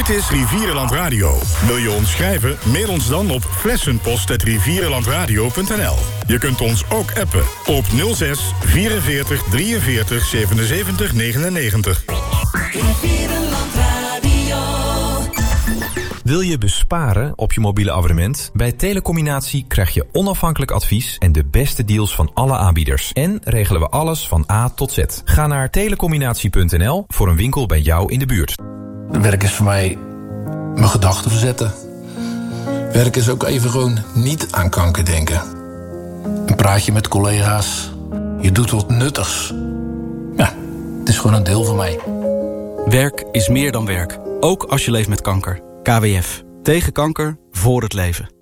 Dit is Rivierenland Radio. Wil je ons schrijven? Mail ons dan op flessenpost@rivierenlandradio.nl. Je kunt ons ook appen op 06 44 43 77 99. Rivierenland Radio. Wil je besparen op je mobiele abonnement? Bij Telecombinatie krijg je onafhankelijk advies en de beste deals van alle aanbieders. En regelen we alles van A tot Z. Ga naar telecombinatie.nl voor een winkel bij jou in de buurt. Werk is voor mij mijn gedachten verzetten. Werk is ook even gewoon niet aan kanker denken. Een praatje met collega's. Je doet wat nuttigs. Ja, het is gewoon een deel van mij. Werk is meer dan werk. Ook als je leeft met kanker. KWF. Tegen kanker, voor het leven.